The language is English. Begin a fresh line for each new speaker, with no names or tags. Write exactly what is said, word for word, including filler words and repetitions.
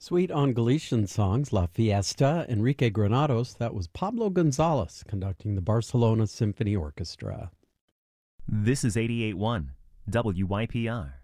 Sweet on Galician songs, La Fiesta, Enrique Granados. That was Pablo Gonzalez conducting the Barcelona Symphony Orchestra.
This is eighty-eight point one W Y P R.